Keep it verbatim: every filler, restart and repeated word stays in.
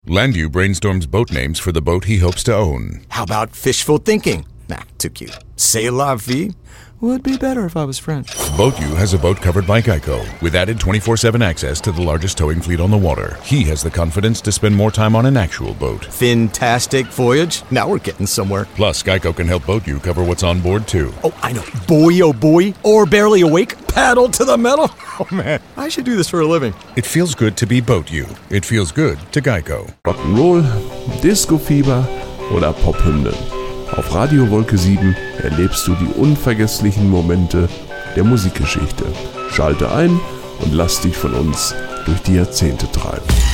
Landu brainstorms boat names for the boat he hopes to own. How about fishful thinking? Nah, too cute. C'est la vie would be better if I was French. BoatU has a boat covered by Geico with added twenty-four seven access to the largest towing fleet on the water. He has the confidence to spend more time on an actual boat. Fantastic voyage. Now we're getting somewhere. Plus, Geico can help BoatU cover what's on board, too. Oh, I know. Boy, oh boy. Or barely awake. Paddle to the metal. Oh, man. I should do this for a living. It feels good to be BoatU. It feels good to Geico. Rock'n'Roll, Disco-Fieber oder Pophymnen. Auf Radio Wolke sieben erlebst du die unvergesslichen Momente der Musikgeschichte. Schalte ein und lass dich von uns durch die Jahrzehnte treiben.